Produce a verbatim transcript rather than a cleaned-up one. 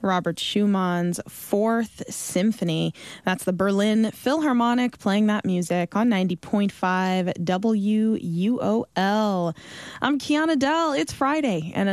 Robert Schumann's Fourth Symphony. That's the Berlin Philharmonic playing that music on ninety point five W U O L. I'm Kiana Dell. It's Friday, and